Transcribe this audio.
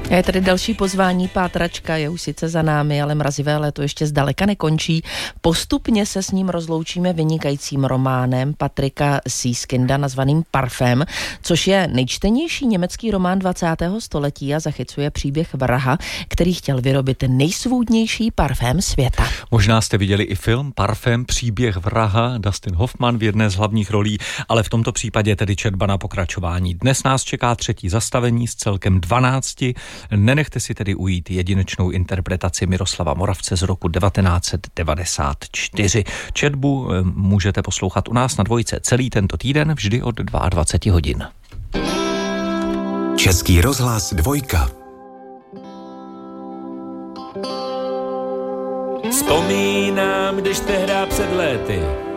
A je tady další pozvání, pátračka je už sice za námi, ale mrazivé léto ještě zdaleka nekončí. Postupně se s ním rozloučíme vynikajícím románem Patrika Süskindla nazvaným Parfém, což je nejčtenější německý román 20. století a zachycuje příběh vraha, který chtěl vyrobit nejsvůdnější parfém světa. Možná jste viděli i film Parfém, příběh vraha, Dustin Hoffman v jedné z hlavních rolí, ale v tomto případě tedy četba na pokračování. Dnes nás čeká třetí zastavení z celkem 12. Nenechte si tedy ujít jedinečnou interpretaci Miroslava Moravce z roku 1994. Četbu můžete poslouchat u nás na Dvojce celý tento týden, vždy od 22 hodin. Český rozhlas Dvojka. Vzpomínám, když tehdy před léty